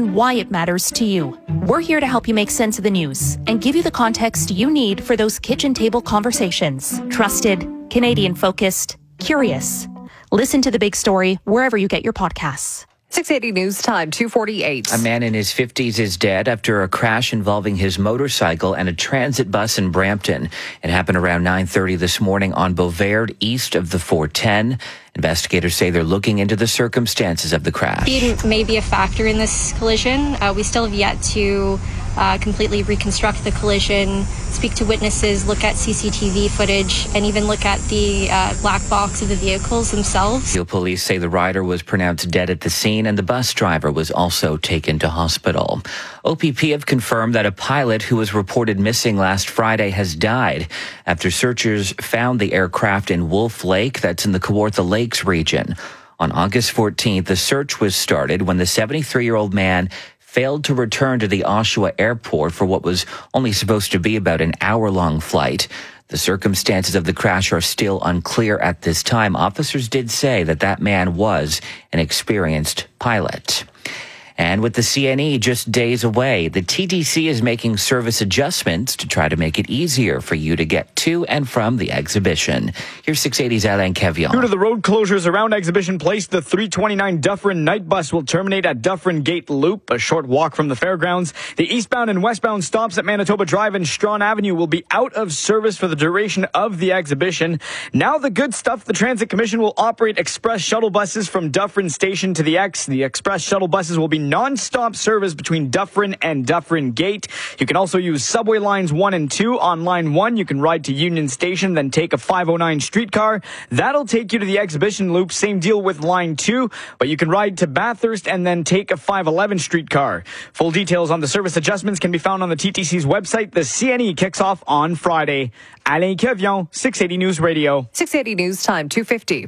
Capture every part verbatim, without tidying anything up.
and why it matters to you. We're here to help you make sense of the news and give you the context you need for those kitchen table conversations. Trusted, Canadian-focused, curious. Listen to The Big Story wherever you get your podcasts. six eighty News Time, two forty-eight. A man in his fifties is dead after a crash involving his motorcycle and a transit bus in Brampton. It happened around nine thirty this morning on Beauvais, east of the four ten. Investigators say they're looking into the circumstances of the crash. Speed may be a factor in this collision. Uh, we still have yet to uh, completely reconstruct the collision, speak to witnesses, look at C C T V footage, and even look at the uh, black box of the vehicles themselves. Peel police say the rider was pronounced dead at the scene and the bus driver was also taken to hospital. O P P have confirmed that a pilot who was reported missing last Friday has died after searchers found the aircraft in Wolf Lake, that's in the Kawartha Lakes region. On August fourteenth, the search was started when the seventy-three-year-old man failed to return to the Oshawa airport for what was only supposed to be about an hour-long flight. The circumstances of the crash are still unclear at this time. Officers did say that that man was an experienced pilot. And with the C N E just days away, the T T C is making service adjustments to try to make it easier for you to get to and from the exhibition. Here's six eighty's Alain Kevion. Due to the road closures around Exhibition Place, the three twenty-nine Dufferin night bus will terminate at Dufferin Gate Loop, a short walk from the fairgrounds. The eastbound and westbound stops at Manitoba Drive and Strawn Avenue will be out of service for the duration of the exhibition. Now the good stuff, the Transit Commission will operate express shuttle buses from Dufferin Station to the X. The express shuttle buses will be non-stop service between Dufferin and Dufferin Gate. You can also use subway lines one and two. On line one, you can ride to Union Station, then take a five oh nine streetcar. That'll take you to the exhibition loop. Same deal with line two, but you can ride to Bathurst and then take a five eleven streetcar. Full details on the service adjustments can be found on the T T C's website. The C N E kicks off on Friday. Alain Kevion, six eighty News Radio. six eighty News Time, two fifty.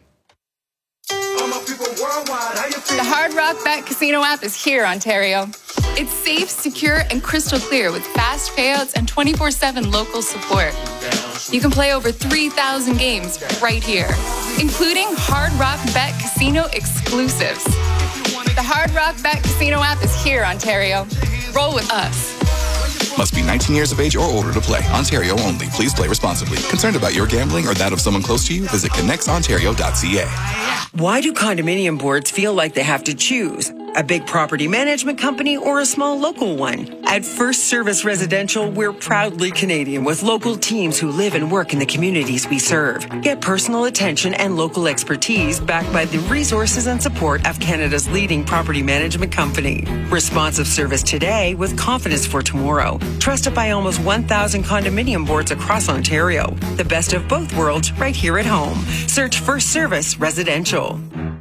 The Hard Rock Bet Casino app is here, Ontario. It's safe, secure, and crystal clear with fast payouts and twenty-four seven local support. You can play over three thousand games right here, including Hard Rock Bet Casino exclusives. The Hard Rock Bet Casino app is here, Ontario. Roll with us. Must be nineteen years of age or older to play. Ontario only. Please play responsibly. Concerned about your gambling or that of someone close to you? Visit connects ontario dot c a. Why do condominium boards feel like they have to choose? A big property management company or a small local one? At First Service Residential, we're proudly Canadian with local teams who live and work in the communities we serve. Get personal attention and local expertise backed by the resources and support of Canada's leading property management company. Responsive service today with confidence for tomorrow. Trusted by almost one thousand condominium boards across Ontario. The best of both worlds right here at home. Search First Service Residential.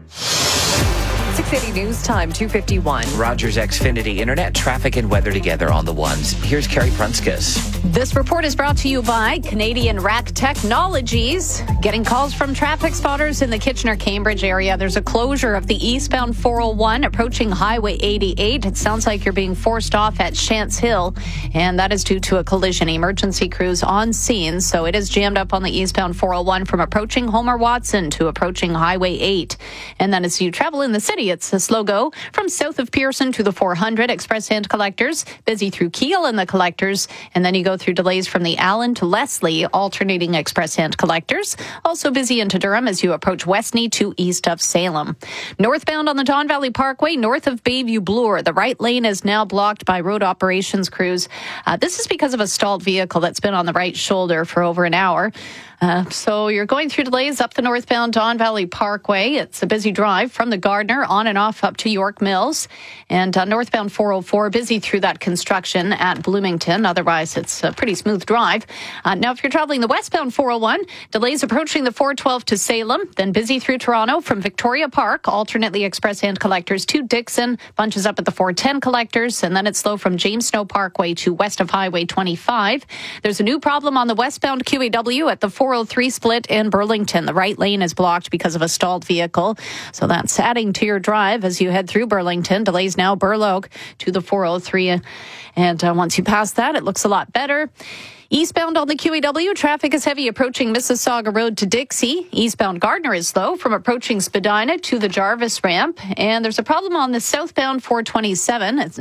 six eighty News Time, two fifty-one. Rogers Xfinity Internet, traffic and weather together on the ones. Here's Carrie Prunskis. This report is brought to you by Canadian Rack Technologies. Getting calls from traffic spotters in the Kitchener-Cambridge area. There's a closure of the eastbound four oh one approaching Highway eighty-eight. It sounds like you're being forced off at Shants Hill, and that is due to a collision. Emergency crews on scene, so it is jammed up on the eastbound four oh one from approaching Homer Watson to approaching Highway eight. And then as you travel in the city, it's a slow go from south of Pearson to the four hundred. Express and collectors busy through Kiel and the collectors, and then you go through delays from the Allen to Leslie, alternating express and collectors. Also busy into Durham as you approach Westney to east of Salem. Northbound on the Don Valley Parkway, north of Bayview Bloor, the right lane is now blocked by road operations crews. Uh, this is because of a stalled vehicle that's been on the right shoulder for over an hour. Uh, so you're going through delays up the northbound Don Valley Parkway. It's a busy drive from the Gardner on and off up to York Mills. And uh, northbound four oh four, busy through that construction at Bloomington. Otherwise, it's a pretty smooth drive. Uh, now, if you're traveling the westbound four oh one, delays approaching the four twelve to Salem, then busy through Toronto from Victoria Park, alternately express and collectors to Dixon, bunches up at the four ten collectors, and then it's slow from James Snow Parkway to west of Highway twenty-five. There's a new problem on the westbound Q A W at the four oh three split in Burlington. The right lane is blocked because of a stalled vehicle. So that's adding to your drive as you head through Burlington. Delays now Burloak to the four oh three. And uh, once you pass that, it looks a lot better. Eastbound on the Q A W, traffic is heavy approaching Mississauga Road to Dixie. Eastbound Gardner is slow from approaching Spadina to the Jarvis ramp. And there's a problem on the southbound four twenty-seven. It's